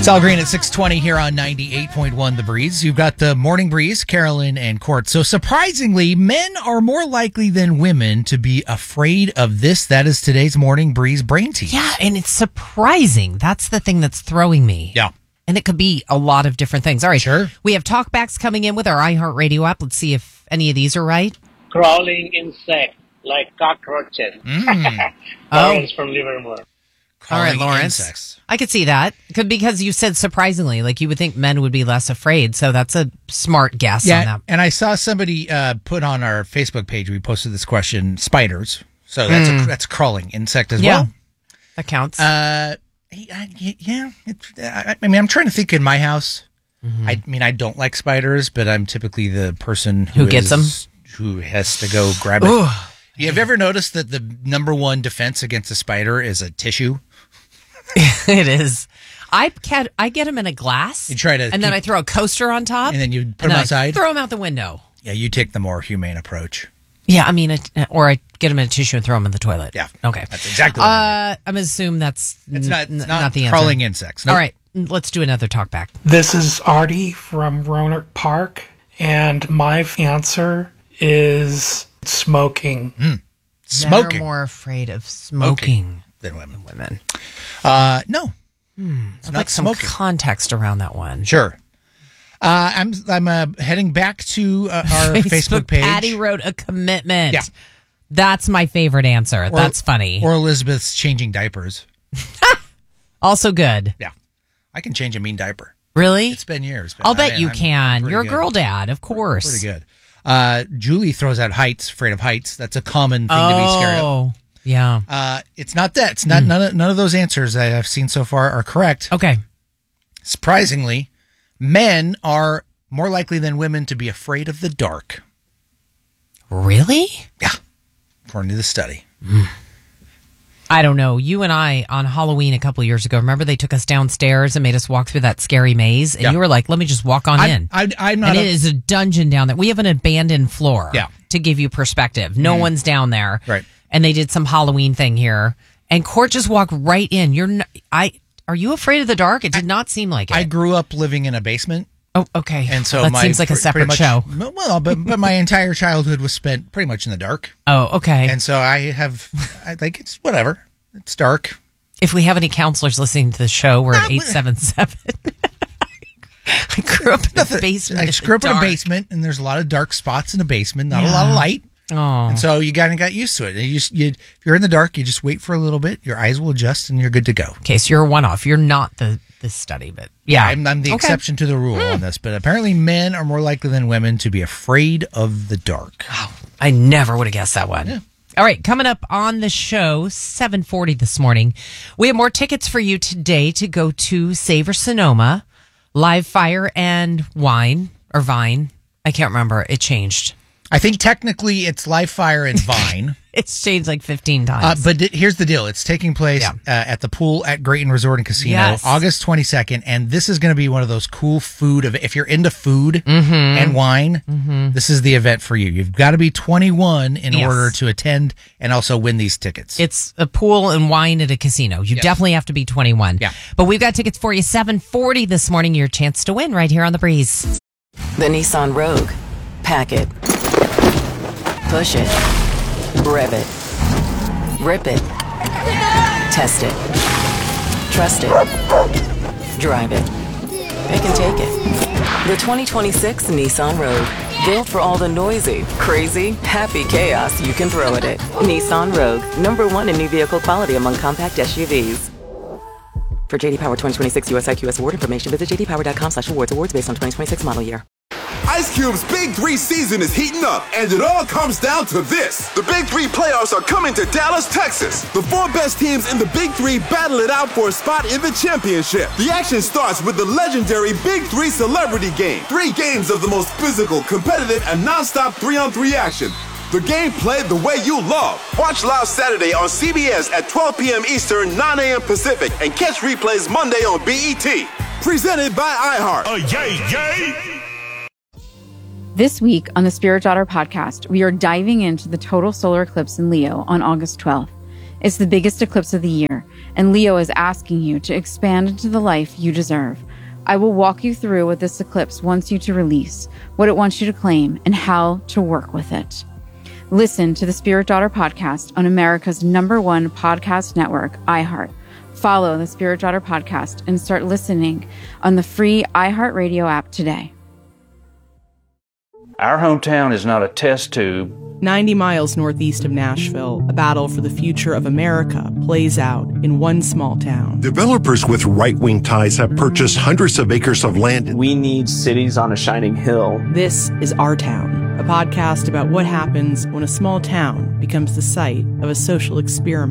Sal Green at 6:20 here on 98.1 The Breeze. You've got the Morning Breeze, Carolyn and Court. So surprisingly, men are more likely than women to be afraid of this. That is today's Morning Breeze brain tease. Yeah, and it's surprising. That's the thing that's throwing me. Yeah. And it could be a lot of different things. All right. Sure. We have talkbacks coming in with our iHeartRadio app. Let's see if any of these are right. Crawling insect like cockroaches. Lawrence from Livermore. All right, Lawrence. Insects. I could see that. Because you said surprisingly, like you would think men would be less afraid. So that's a smart guess on that. And I saw somebody put on our Facebook page, we posted this question, spiders. So that's a crawling insect as well. That counts. Yeah. I mean, I'm trying to think in my house. I mean, I don't like spiders, but I'm typically the person who gets them, who has to go grab it. Ooh. Have you ever noticed that the number one defense against a spider is a tissue? It is. I get them in a glass. You try to, and then I throw a coaster on top, and then you put them outside. Throw them out the window. Yeah, you take the more humane approach. Yeah, I mean, or I get them in a tissue and throw them in the toilet. Yeah, okay, that's exactly. What I I'm assuming that's not the answer. Crawling insects. Nope. All right, let's do another talkback. This is Artie from Roanoke Park, and my answer is smoking. Smoking. Men are more afraid of smoking than women. No. I'd like some context around that one. Sure. I'm heading back to our Facebook page. Patty wrote a commitment. Yeah. That's my favorite answer. That's funny. Or Elizabeth's changing diapers. Also good. Yeah. I can change a mean diaper. Really? It's been years. I'll bet you can. You're a girl dad, of course. Pretty good. Julie throws out heights, afraid of heights. That's a common thing to be scared of. Oh, yeah. It's not that. It's not none of those answers that I've seen so far are correct. Okay. Surprisingly, men are more likely than women to be afraid of the dark. Really? Yeah. According to the study. I don't know. You and I on Halloween a couple of years ago, remember they took us downstairs and made us walk through that scary maze? And you were like, let me just walk on in. I'm not. And it is a dungeon down there. We have an abandoned floor to give you perspective. No one's down there. Right. And they did some Halloween thing here. And Court just walked right in. Are you afraid of the dark? It did not seem like it. I grew up living in a basement. Oh, okay. And so that seems like a separate show. Well, but my entire childhood was spent pretty much in the dark. Oh, okay. And so I think it's whatever. It's dark. If we have any counselors listening to the show, we're at 877. I grew up in a basement. I grew up in a basement, and there's a lot of dark spots in the basement, not a lot of light. Oh. And so you kind of got used to it. If you're in the dark, you just wait for a little bit, your eyes will adjust, and you're good to go. Okay, so you're a one-off. You're not this study, but yeah. I'm the exception to the rule on this, but apparently men are more likely than women to be afraid of the dark. Oh, I never would have guessed that one. Yeah. All right, coming up on the show, 7:40 this morning, we have more tickets for you today to go to Savor Sonoma, Live Fire and Wine, or Vine. I can't remember. It changed. I think technically it's Live Fire and Vine. It's changed like 15 times. But here's the deal. It's taking place at the pool at Grayton Resort and Casino, August 22nd. And this is going to be one of those cool if you're into food and wine, this is the event for you. You've got to be 21 in order to attend and also win these tickets. It's a pool and wine at a casino. You definitely have to be 21. Yeah. But we've got tickets for you, 7:40 this morning. Your chance to win right here on The Breeze. The Nissan Rogue. Pack it. Push it. Rev it. Rip it. Test it. Trust it. Drive it. Pick and take it. The 2026 Nissan Rogue. Built for all the noisy, crazy, happy chaos you can throw at it. Nissan Rogue. #1 in new vehicle quality among compact SUVs. For JD Power 2026 US IQS award information, visit jdpower.com/awards. Awards based on 2026 model year. Ice Cube's Big 3 season is heating up, and it all comes down to this. The Big 3 playoffs are coming to Dallas, Texas. The 4 best teams in the Big 3 battle it out for a spot in the championship. The action starts with the legendary Big 3 Celebrity Game. 3 games of the most physical, competitive, and non-stop 3-on-3 action. The game played the way you love. Watch live Saturday on CBS at 12 p.m. Eastern, 9 a.m. Pacific, and catch replays Monday on BET. Presented by iHeart. Yay! This week on the Spirit Daughter podcast, we are diving into the total solar eclipse in Leo on August 12th. It's the biggest eclipse of the year, and Leo is asking you to expand into the life you deserve. I will walk you through what this eclipse wants you to release, what it wants you to claim, and how to work with it. Listen to the Spirit Daughter podcast on America's #1 podcast network, iHeart. Follow the Spirit Daughter podcast and start listening on the free iHeartRadio app today. Our hometown is not a test tube. 90 miles northeast of Nashville, a battle for the future of America plays out in one small town. Developers with right-wing ties have purchased hundreds of acres of land. We need cities on a shining hill. This is Our Town, a podcast about what happens when a small town becomes the site of a social experiment.